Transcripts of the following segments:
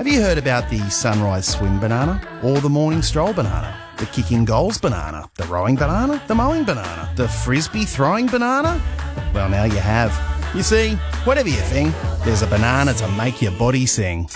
Have you heard about the sunrise swim banana or the morning stroll banana? The kicking goals banana, the rowing banana, the mowing banana, the frisbee throwing banana? Well, now you have. You see, whatever you think, there's a banana to make your body sing.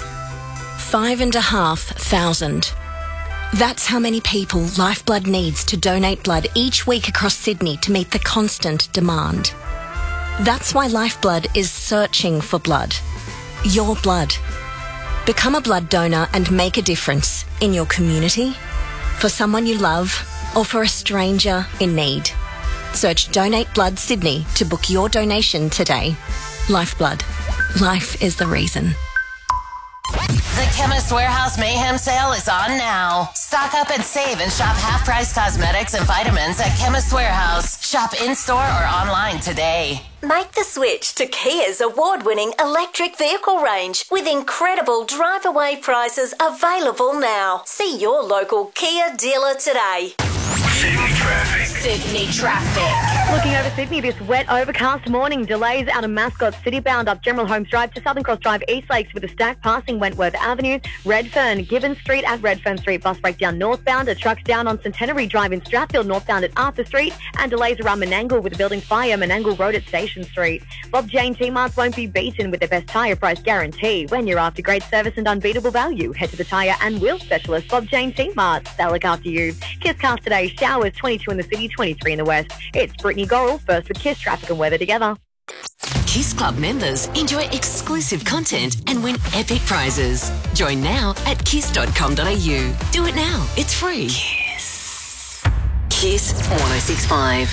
5,500. That's how many people Lifeblood needs to donate blood each week across Sydney to meet the constant demand. That's why Lifeblood is searching for blood. Your blood. Become a blood donor and make a difference in your community, for someone you love, or for a stranger in need. Search Donate Blood Sydney to book your donation today. Lifeblood. Life is the reason. The Chemist Warehouse Mayhem Sale is on now. Stock up and save and shop half-price cosmetics and vitamins at Chemist Warehouse. Shop in-store or online today. Make the switch to Kia's award-winning electric vehicle range with incredible drive-away prices available now. See your local Kia dealer today. Sydney traffic. Looking over Sydney, this wet, overcast morning. Delays out of Mascot City bound up General Holmes Drive to Southern Cross Drive, East Lakes with a stack passing Wentworth Avenue. Redfern, Gibbon Street at Redfern Street. Bus breakdown northbound. A truck's down on Centenary Drive in Strathfield, northbound at Arthur Street. And delays around Menangle with a building fire, Menangle Road at Station Street. Bob Jane T-Marts won't be beaten with their best tyre price guarantee. When you're after great service and unbeatable value, head to the tyre and wheel specialist, Bob Jane T-Marts. They'll look after you. Kisscast today. Showers 22 in the city, 23 in the west. It's Brittany Gorrell, first with Kiss Traffic and Weather together. Kiss Club members enjoy exclusive content and win epic prizes. Join now at kiss.com.au. Do it now. It's free. Kiss. Kiss 106.5.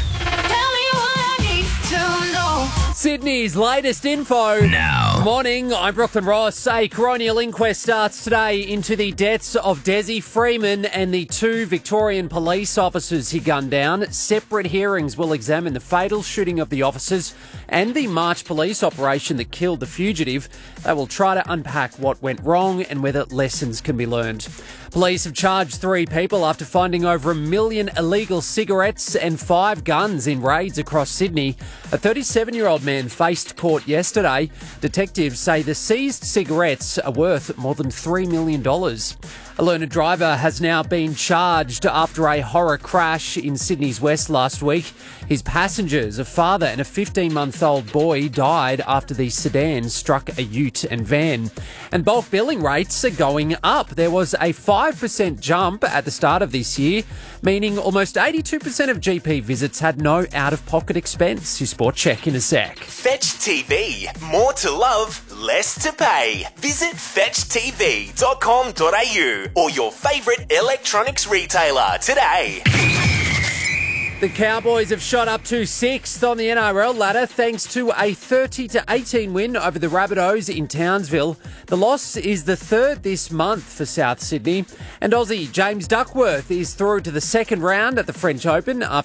Sydney's latest info. Now. Morning, I'm Brooklyn Ross. A coronial inquest starts today into the deaths of Desi Freeman and the two Victorian police officers he gunned down. Separate hearings will examine the fatal shooting of the officers and the March police operation that killed the fugitive. They will try to unpack what went wrong and whether lessons can be learned. Police have charged 3 people after finding over 1 million illegal cigarettes and 5 guns in raids across Sydney. A 37-year-old man faced court yesterday. Detectives say the seized cigarettes are worth more than $3 million. A learner driver has now been charged after a horror crash in Sydney's west last week. His passengers, a father and a 15-month-old boy, died after the sedan struck a ute and van. And bulk billing rates are going up. There was a 5% jump at the start of this year, meaning almost 82% of GP visits had no out-of-pocket expense. Your sport check in a sec. Fetch TV. More to love, less to pay. Visit fetchtv.com.au or your favourite electronics retailer today. The Cowboys have shot up to 6th on the NRL ladder thanks to a 30-18 win over the Rabbitohs in Townsville. The loss is the 3rd this month for South Sydney. And Aussie James Duckworth is through to the second round at the French Open after